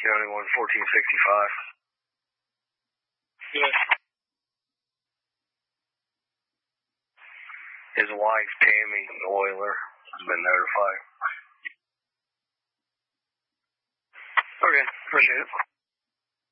County 11465. Yes. His wife, Tammy Euler, has been notified. Okay, appreciate it.